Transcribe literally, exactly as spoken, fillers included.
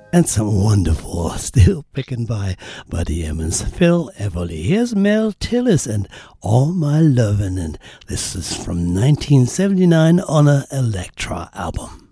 And some wonderful steel picking by Buddy Emmons, Phil Everly. Here's Mel Tillis and All My Lovin', and this is from nineteen seventy-nine on a Elektra album.